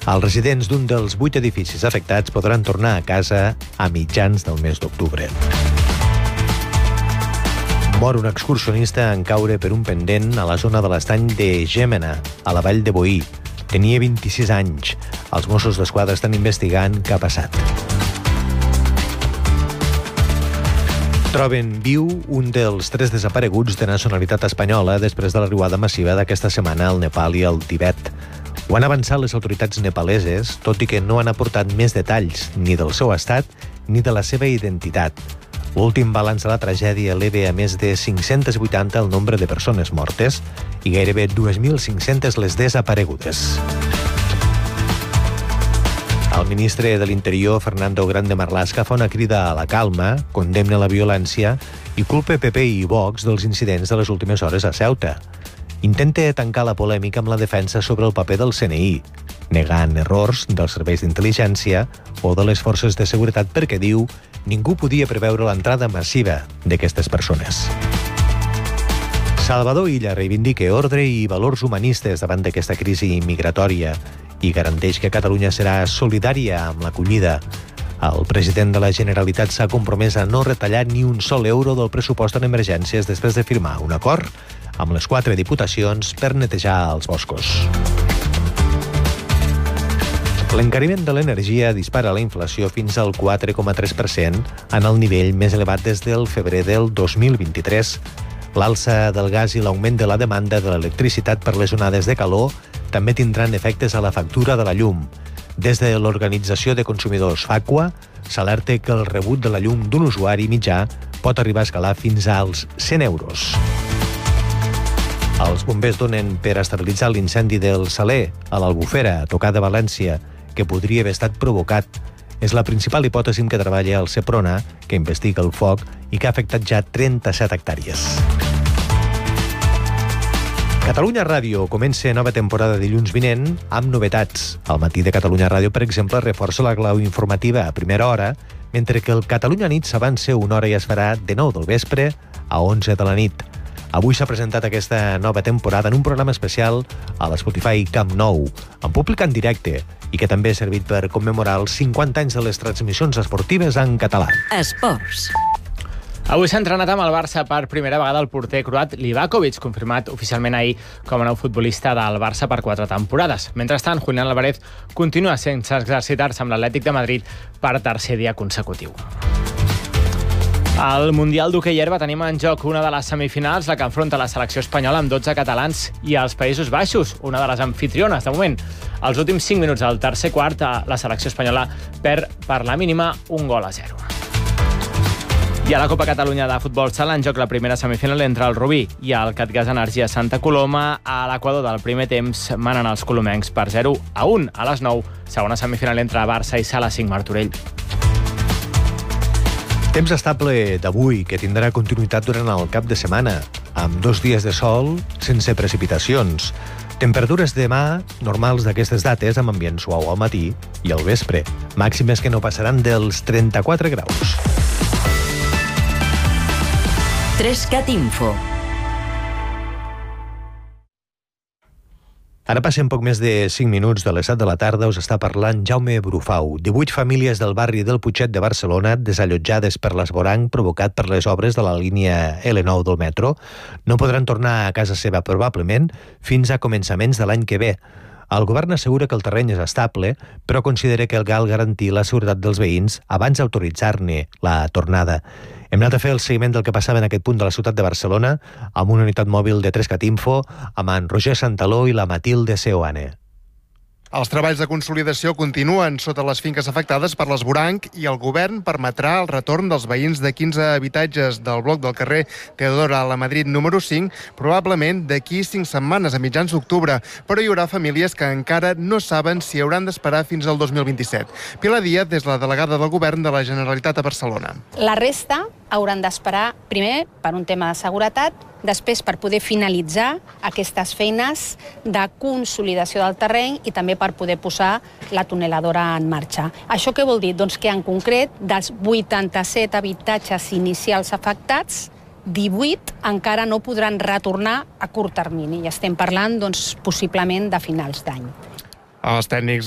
Els residents d'un dels 8 edificis afectats podran tornar a casa a mitjans del mes d'octubre. Mor un excursionista en caure per un pendent a la zona de l'estany de Gémena, a la vall de Boí. Tenia 26 anys. Els Mossos d'Esquadra estan investigant què ha passat. Troben viu un dels 3 desapareguts de nacionalitat espanyola després de l'arribada massiva d'aquesta setmana al Nepal i al Tibet. Ho han avançat les autoritats nepaleses, tot i que no han aportat més detalls ni del seu estat ni de la seva identitat. L'últim balanç de la tragèdia eleva a més de 580 el nombre de persones mortes i gairebé 2.500 les desaparegudes. El ministre de l'Interior, Fernando Grande Marlaska, fa una crida a la calma, condemna la violència i culpa PP i Vox dels incidents de les últimes hores a Ceuta. Intenta tancar la polèmica amb la defensa sobre el paper del CNI, negant errors dels serveis d'intel·ligència o de les forces de seguretat perquè, diu, ningú podia preveure l'entrada massiva d'aquestes persones. Salvador Illa reivindica ordre i valors humanistes davant d'aquesta crisi migratòria i garanteix que Catalunya serà solidària amb l'acollida. El president de la Generalitat s'ha compromès a no retallar ni un sol euro del pressupost en emergències després de firmar un acord amb les 4 diputacions per netejar els boscos. L'encariment de l'energia dispara la inflació fins al 4,3%, en el nivell més elevat des del febrer del 2023. L'alça del gas i l'augment de la demanda de l'electricitat per les onades de calor també tindran efectes a la factura de la llum. Des de l'Organització de Consumidors FACUA s'alerta que el rebut de la llum d'un usuari mitjà pot arribar a escalar fins als 100 euros. Els bombers donen per estabilitzar l'incendi del Saler, a l'Albufera, a tocar de València, que podria haver estat provocat. És la principal hipòtesi en què treballa el Seprona, que investiga el foc i que ha afectat ja 37 hectàrees. Catalunya Ràdio comença nova temporada dilluns vinent amb novetats. Al matí de Catalunya Ràdio, per exemple, reforça la clau informativa a primera hora, mentre que el Catalunya Nit s'avança una hora i es farà de 9 del vespre a 11 de la nit. Avui s'ha presentat aquesta nova temporada en un programa especial a l'Spotify Camp Nou, en públic en directe, i que també ha servit per commemorar els 50 anys de les transmissions esportives en català. Esports. Avui s'ha entrenat amb el Barça per primera vegada el porter croat Livakovic, confirmat oficialment ahir com a nou futbolista del Barça per 4 temporades. Mentrestant, Julián Álvarez continua sense exercitar-se amb l'Atlètic de Madrid per tercer dia consecutiu. Al Mundial d'Hoquei Herba tenim en joc una de les semifinals, la que enfronta la selecció espanyola amb 12 catalans i els Països Baixos, una de les anfitriones. De moment, als últims 5 minuts del tercer quart, la selecció espanyola perd per la mínima 1-0. I a la Copa Catalunya de Futbol Sala en joc la primera semifinal entre el Rubí i el Catgas Energia Santa Coloma. A l'equador del primer temps manen els colomencs per 0-1. A les 9, segona semifinal entre Barça i Sala 5 Martorell. Temps estable d'avui, que tindrà continuïtat durant el cap de setmana, amb 2 dies de sol sense precipitacions. Temperatures demà normals d'aquestes dates amb ambient suau al matí i al vespre. Màximes que no passaran dels 34 graus. 3CAT Info. Ara passem poc més de 5 minuts de les 7 de la tarda. Us està parlant Jaume Brufau. 18 famílies del barri del Putxet de Barcelona, desallotjades per l'esvoranc provocat per les obres de la línia L9 del metro, no podran tornar a casa seva probablement fins a començaments de l'any que ve. El govern assegura que el terreny és estable, però considera que cal garantir la seguretat dels veïns abans d'autoritzar-ne la tornada. Hem anat a fer el seguiment del que passava en aquest punt de la ciutat de Barcelona amb una unitat mòbil de 3CAT Info, amb en Roger Santaló i la Matilde Seoane. Els treballs de consolidació continuen sota les finques afectades per l'esvoranc i el govern permetrà el retorn dels veïns de 15 habitatges del bloc del carrer Teodora a la Madrid número 5 probablement d'aquí 5 setmanes, a mitjans d'octubre, però hi haurà famílies que encara no saben si hauran d'esperar fins al 2027. Pilar Díaz és la delegada del govern de la Generalitat a Barcelona. La resta hauran d'esperar, primer, per un tema de seguretat, després per poder finalitzar aquestes feines de consolidació del terreny i també per poder posar la tuneladora en marxa. Això què vol dir? Doncs que en concret, dels 87 habitatges inicials afectats, 18 encara no podran retornar a curt termini. I estem parlant, doncs, possiblement de finals d'any. Els tècnics